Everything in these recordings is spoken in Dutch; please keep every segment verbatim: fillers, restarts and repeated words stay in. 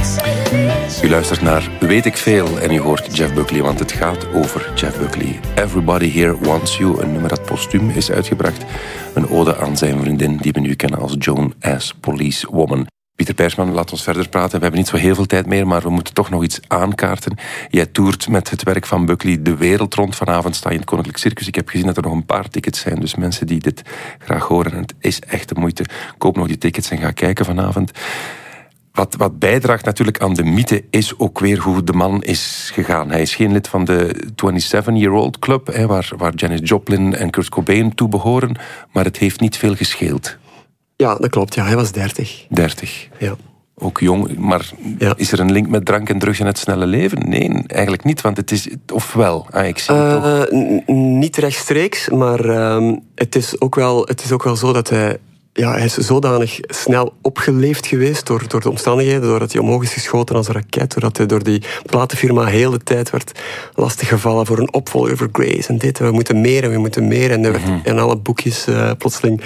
U luistert naar Weet ik Veel en u hoort Jeff Buckley, want het gaat over Jeff Buckley. Everybody Here Wants You, een nummer dat postuum is uitgebracht. Een ode aan zijn vriendin die we nu kennen als Joan as Policewoman. Pieter Pijrsman, laat ons verder praten. We hebben niet zo heel veel tijd meer, maar we moeten toch nog iets aankaarten. Jij toert met het werk van Buckley de wereld rond. Vanavond sta je in het Koninklijk Circus. Ik heb gezien dat er nog een paar tickets zijn, dus mensen die dit graag horen. En het is echt de moeite. Koop nog die tickets en ga kijken vanavond. Wat, wat bijdraagt natuurlijk aan de mythe is ook weer hoe de man is gegaan. Hij is geen lid van de zevenentwintig-year-old club, hè, waar, waar Janis Joplin en Kurt Cobain toe behoren, maar het heeft niet veel gescheeld. Ja, dat klopt. Ja, hij was dertig. dertig. Ja. Ook jong, maar ja. Is er een link met drank en drugs in het snelle leven? Nee, eigenlijk niet, want het is... Ofwel, ah, ik zie het uh, toch. N- niet rechtstreeks, maar uh, het, is ook wel, het is ook wel zo dat hij... Ja, hij is zodanig snel opgeleefd geweest door, door de omstandigheden, doordat hij omhoog is geschoten als een raket, doordat hij door die platenfirma heel de tijd werd lastiggevallen voor een opvolger voor Grace en dit. We moeten meer en we moeten meer. En er werd in alle boekjes uh, plotseling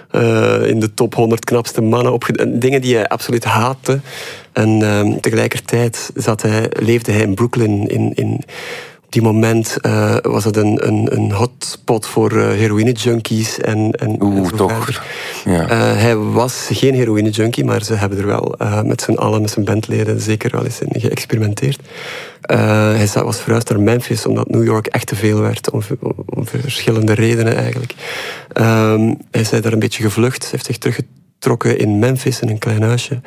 uh, in de top honderd knapste mannen opgedaan. Dingen die hij absoluut haatte. En uh, tegelijkertijd zat hij, leefde hij in Brooklyn in... in Op die moment uh, was het een, een, een hotspot voor uh, heroïne-junkies. En, en, Oeh, en zo toch. Ja. Uh, hij was geen heroïne-junkie, maar ze hebben er wel uh, met z'n allen, met zijn bandleden, zeker wel eens in geëxperimenteerd. Uh, hij was verhuisd naar Memphis, omdat New York echt te veel werd, om, om verschillende redenen eigenlijk. Um, hij is daar een beetje gevlucht, hij heeft zich teruggetrokken in Memphis, in een klein huisje.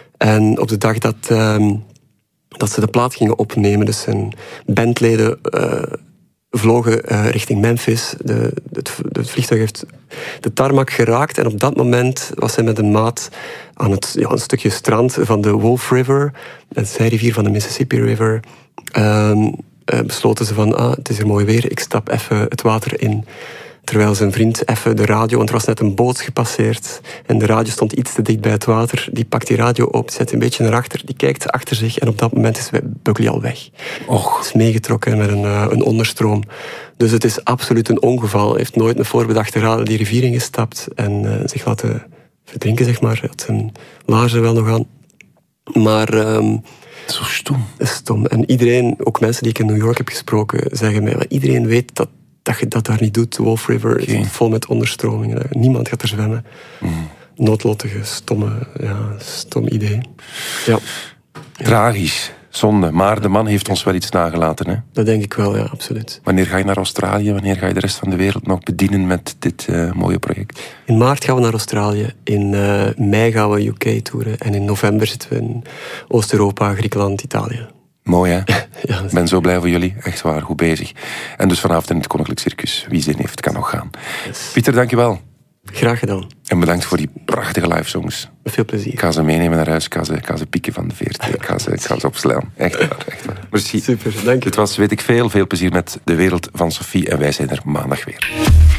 En op de dag dat... Um, dat ze de plaat gingen opnemen. Dus zijn bandleden uh, vlogen uh, richting Memphis. De, het, het vliegtuig heeft de tarmac geraakt. En op dat moment was hij met een maat aan het, ja, een stukje strand van de Wolf River, de zijrivier van de Mississippi River. Uh, uh, besloten ze van, ah, het is hier mooi weer, ik stap even het water in. Terwijl zijn vriend even de radio, want er was net een boot gepasseerd en de radio stond iets te dicht bij het water. Die pakt die radio op, zet een beetje naar achter, die kijkt achter zich en op dat moment is Buckley al weg. Och. Is meegetrokken met een, uh, een onderstroom. Dus het is absoluut een ongeval. Hij heeft nooit met voorbedachte raden die rivier ingestapt en uh, zich laten verdrinken, zeg maar. Hij had zijn laarzen wel nog aan. Maar... Um, Zo stom. Stom. En iedereen, ook mensen die ik in New York heb gesproken, zeggen mij, iedereen weet dat dat je dat daar niet doet. Wolf River is okay. Vol met onderstromingen. Niemand gaat er zwemmen. Mm. Noodlottige, stomme, ja, stom idee. Ja. Tragisch, zonde. Maar de man heeft ons wel iets nagelaten, hè? Dat denk ik wel, ja, absoluut. Wanneer ga je naar Australië? Wanneer ga je de rest van de wereld nog bedienen met dit uh, mooie project? In maart gaan we naar Australië. In uh, mei gaan we U K toeren. En in november zitten we in Oost-Europa, Griekenland, Italië. Mooi, hè? Ja, ik ben zo blij voor jullie. Echt waar, goed bezig. En dus vanavond in het Koninklijk Circus. Wie zin heeft, kan nog gaan. Yes. Pieter, dankjewel. Graag gedaan. En bedankt voor die prachtige live songs. Met veel plezier. Ik ga ze meenemen naar huis. Ik ga ze, ik ga ze pieken van de veertien. Ik ga ze, ik ga ze opslaan. Echt waar, echt waar. Merci. Super, dank je. Dit was Weet ik Veel. Veel plezier met De Wereld van Sophie. En wij zijn er maandag weer.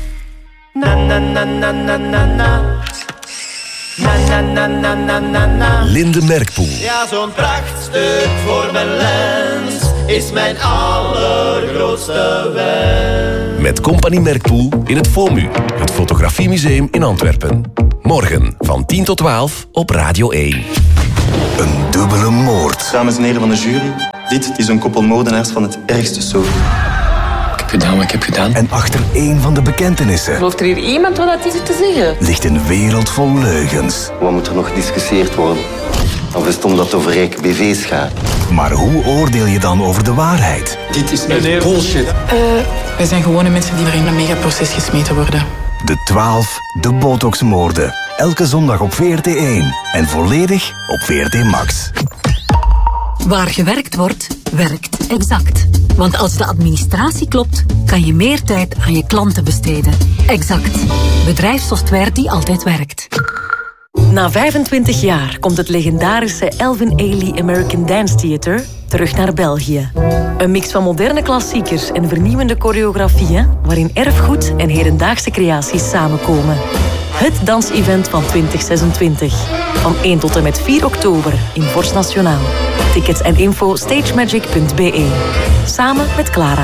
Na, na, na, na, na, na, na. Na, na, na, na, na, na, na. Linde Merkpoel. Ja, zo'n prachtstuk voor mijn lens is mijn allergrootste wens. Met Compagnie Merkpoel in het FOMU, het Fotografiemuseum in Antwerpen. Morgen van tien tot twaalf op Radio één. Een dubbele moord. Dames en heren van de jury, dit is een koppel moordenaars van het ergste soort. Ik heb gedaan wat ik heb gedaan. En achter één van de bekentenissen... Gelooft er hier iemand wat dat is te zeggen? ...ligt een wereld vol leugens. Wat moet er nog gediscussieerd worden? Of is het omdat het over rijke B V's gaat? Maar hoe oordeel je dan over de waarheid? Dit is echt bullshit. Uh, wij zijn gewone mensen die er in een megaproces gesmeten worden. De twaalf, de botoxmoorden. Elke zondag op V R T één. En volledig op V R T Max. Waar gewerkt wordt, werkt Exact. Want als de administratie klopt, kan je meer tijd aan je klanten besteden. Exact. Bedrijfssoftware die altijd werkt. Na vijfentwintig jaar komt het legendarische Elvin Ailey American Dance Theater terug naar België. Een mix van moderne klassiekers en vernieuwende choreografieën, waarin erfgoed en hedendaagse creaties samenkomen. Het dansevent van twintig zesentwintig. Van één tot en met vier oktober in Forst Nationaal. Tickets en info stagemagic punt b e. Samen met Clara.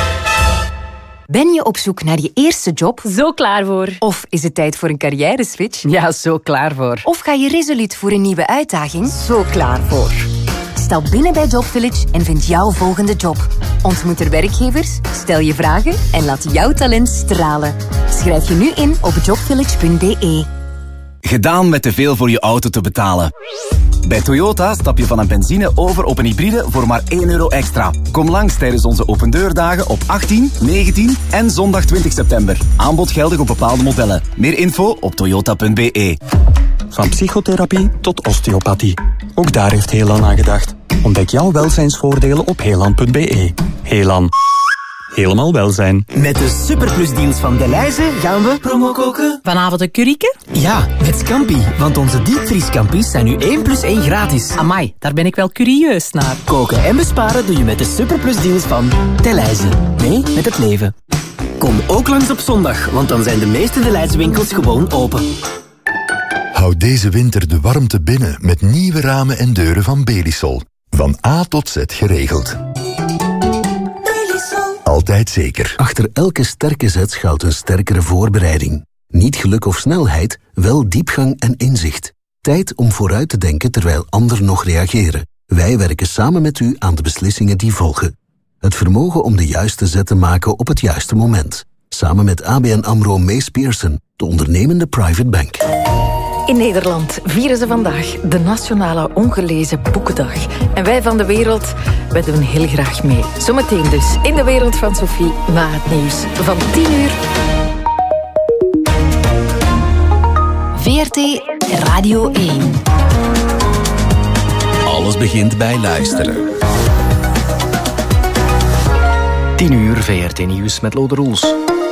Ben je op zoek naar je eerste job? Zo klaar voor. Of is het tijd voor een carrière-switch? Ja, zo klaar voor. Of ga je resoluut voor een nieuwe uitdaging? Zo klaar voor. Stap binnen bij JobVillage en vind jouw volgende job. Ontmoet er werkgevers, stel je vragen en laat jouw talent stralen. Schrijf je nu in op jobvillage punt b e. Gedaan met te veel voor je auto te betalen. Bij Toyota stap je van een benzine over op een hybride voor maar één euro extra. Kom langs tijdens onze opendeurdagen op achttien, negentien en zondag twintig september. Aanbod geldig op bepaalde modellen. Meer info op toyota punt b e. Van psychotherapie tot osteopathie. Ook daar heeft Helan aan gedacht. Ontdek jouw welzijnsvoordelen op helan punt b e. Helan. Helemaal welzijn. Met de superplusdeals van Delhaize gaan we promo koken. Vanavond een curryke? Ja, met Scampi. Want onze diepvriescampis zijn nu één plus één gratis. Amai, daar ben ik wel curieus naar. Koken en besparen doe je met de superplusdeals van Delhaize. Mee met het leven. Kom ook langs op zondag, want dan zijn de meeste Delhaize winkels gewoon open. Houd deze winter de warmte binnen met nieuwe ramen en deuren van Belisol. Van A tot Z geregeld. Altijd zeker. Achter elke sterke zet schuilt een sterkere voorbereiding. Niet geluk of snelheid, wel diepgang en inzicht. Tijd om vooruit te denken terwijl anderen nog reageren. Wij werken samen met u aan de beslissingen die volgen. Het vermogen om de juiste zet te maken op het juiste moment. Samen met A B N AMRO Mees Pierson, de ondernemende private bank. In Nederland vieren ze vandaag de Nationale Ongelezen Boekendag. En wij van De Wereld, wij doen heel graag mee. Zometeen dus in De Wereld van Sophie na het nieuws van tien uur. V R T Radio één. Alles begint bij luisteren. tien uur V R T Nieuws met Lode Roels.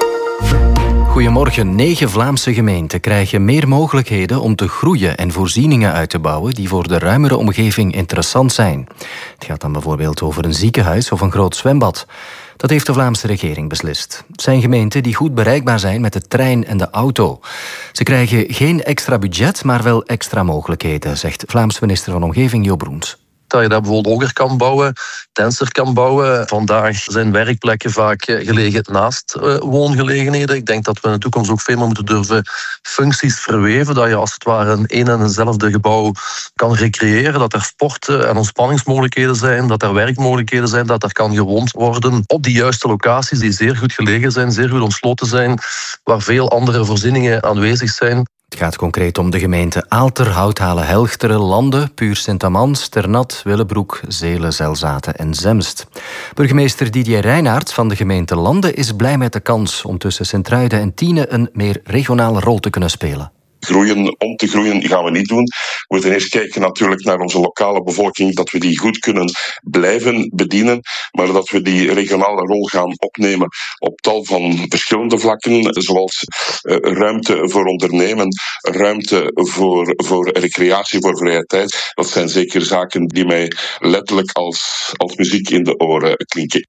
Goedemorgen. Negen Vlaamse gemeenten krijgen meer mogelijkheden om te groeien en voorzieningen uit te bouwen die voor de ruimere omgeving interessant zijn. Het gaat dan bijvoorbeeld over een ziekenhuis of een groot zwembad. Dat heeft de Vlaamse regering beslist. Het zijn gemeenten die goed bereikbaar zijn met de trein en de auto. Ze krijgen geen extra budget, maar wel extra mogelijkheden, zegt Vlaams minister van Omgeving Jo Broens. Dat je daar bijvoorbeeld hoger kan bouwen, denser kan bouwen. Vandaag zijn werkplekken vaak gelegen naast uh, woongelegenheden. Ik denk dat we in de toekomst ook veel meer moeten durven functies verweven. Dat je als het ware in één en eenzelfde gebouw kan recreëren. Dat er sport- en ontspanningsmogelijkheden zijn. Dat er werkmogelijkheden zijn. Dat er kan gewoond worden op die juiste locaties die zeer goed gelegen zijn, zeer goed ontsloten zijn. Waar veel andere voorzieningen aanwezig zijn. Het gaat concreet om de gemeenten Aalter, Houthalen, Helchteren, Lande, Puur Sint-Amans, Ternat, Willebroek, Zelen, Zelzaten en Zemst. Burgemeester Didier Reinaert van de gemeente Lande is blij met de kans om tussen Sint-Truiden en Tiene een meer regionale rol te kunnen spelen. Groeien, om te groeien gaan we niet doen. We moeten eerst kijken natuurlijk naar onze lokale bevolking, dat we die goed kunnen blijven bedienen, maar dat we die regionale rol gaan opnemen op tal van verschillende vlakken, zoals uh, ruimte voor ondernemen, ruimte voor, voor recreatie, voor vrije tijd. Dat zijn zeker zaken die mij letterlijk als, als muziek in de oren klinken.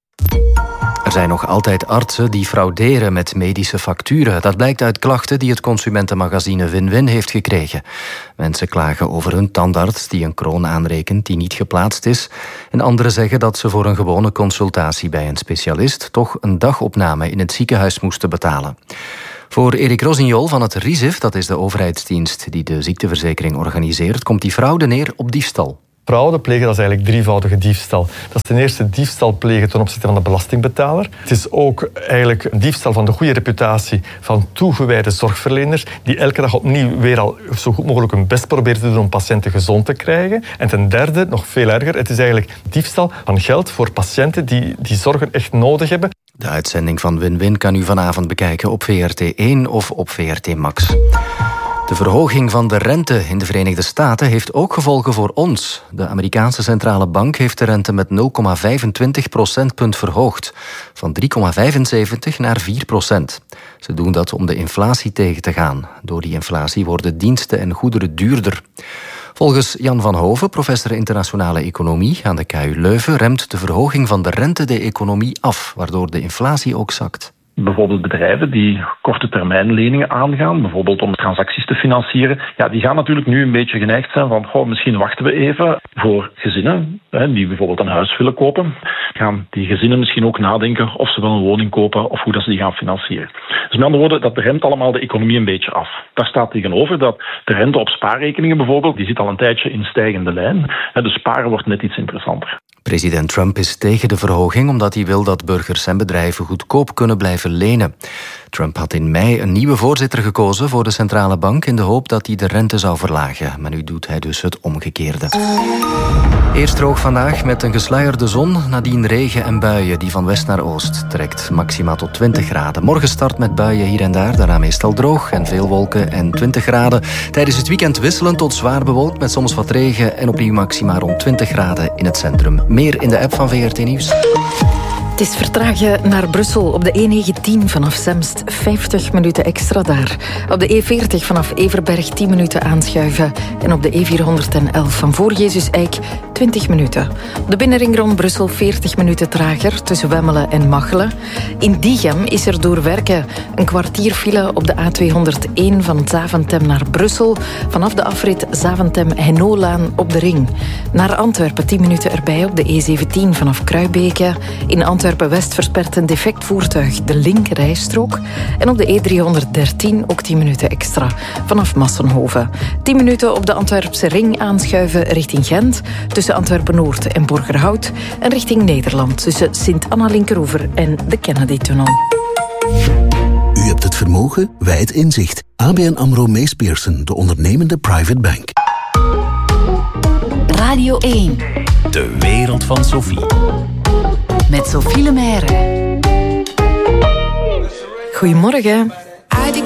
Er zijn nog altijd artsen die frauderen met medische facturen. Dat blijkt uit klachten die het consumentenmagazine Win-Win heeft gekregen. Mensen klagen over hun tandarts die een kroon aanrekent die niet geplaatst is. En anderen zeggen dat ze voor een gewone consultatie bij een specialist toch een dagopname in het ziekenhuis moesten betalen. Voor Erik Rossignol van het R I S I F, dat is de overheidsdienst die de ziekteverzekering organiseert, komt die fraude neer op diefstal. Fraude plegen, dat is eigenlijk drievoudige diefstal. Dat is ten eerste diefstal plegen ten opzichte van de belastingbetaler. Het is ook eigenlijk een diefstal van de goede reputatie van toegewijde zorgverleners die elke dag opnieuw weer al zo goed mogelijk hun best proberen te doen om patiënten gezond te krijgen. En ten derde, nog veel erger, het is eigenlijk diefstal van geld voor patiënten die die zorgen echt nodig hebben. De uitzending van Win-Win kan u vanavond bekijken op V R T één of op V R T Max. De verhoging van de rente in de Verenigde Staten heeft ook gevolgen voor ons. De Amerikaanse centrale bank heeft de rente met nul komma vijfentwintig procentpunt verhoogd. Van drie komma vijfenzeventig naar vier procent. Ze doen dat om de inflatie tegen te gaan. Door die inflatie worden diensten en goederen duurder. Volgens Jan van Hoven, professor internationale economie aan de K U Leuven, remt de verhoging van de rente de economie af, waardoor de inflatie ook zakt. Bijvoorbeeld bedrijven die korte termijn leningen aangaan, bijvoorbeeld om transacties te financieren, ja, die gaan natuurlijk nu een beetje geneigd zijn van goh, misschien wachten we even. Voor gezinnen hè, die bijvoorbeeld een huis willen kopen, gaan die gezinnen misschien ook nadenken of ze wel een woning kopen of hoe dat ze die gaan financieren. Dus met andere woorden, dat remt allemaal de economie een beetje af. Daar staat tegenover dat de rente op spaarrekeningen bijvoorbeeld, die zit al een tijdje in stijgende lijn. Dus sparen wordt net iets interessanter. President Trump is tegen de verhoging omdat hij wil dat burgers en bedrijven goedkoop kunnen blijven lenen. Trump had in mei een nieuwe voorzitter gekozen voor de centrale bank in de hoop dat hij de rente zou verlagen. Maar nu doet hij dus het omgekeerde. Eerst droog vandaag met een gesluierde zon, nadien regen en buien die van west naar oost trekt. Maxima tot twintig graden. Morgen start met buien hier en daar, daarna meestal droog en veel wolken en twintig graden. Tijdens het weekend wisselend tot zwaar bewolkt met soms wat regen en opnieuw maxima rond twintig graden in het centrum. Meer in de app van V R T Nieuws. Het is vertragen naar Brussel op de E negentien vanaf Zemst, vijftig minuten extra daar. Op de E veertig vanaf Everberg tien minuten aanschuiven. En op de E vierhonderdelf van voor Jezus Eik twintig minuten. Op de binnenring rond Brussel veertig minuten trager tussen Wemmelen en Machelen. In Diegem is er door werken een kwartier file op de A tweehonderdéén van Zaventem naar Brussel. Vanaf de afrit Zaventem-Hennolaan op de ring. Naar Antwerpen tien minuten erbij op de E zeventien vanaf Kruibeke. In Antwerpen-West verspert een defect voertuig de linkerrijstrook. En op de E driehonderddertien ook tien minuten extra vanaf Massenhoven. tien minuten op de Antwerpse ring aanschuiven richting Gent. Tussen Antwerpen-Noord en Borgerhout. En richting Nederland tussen Sint-Anna-Linkeroever en de Kennedy-tunnel. U hebt het vermogen, wij het inzicht. A B N AMRO Mees Pierson, de ondernemende private bank. Radio één. De wereld van Sophie. Met Sophie Lemaire. Goedemorgen.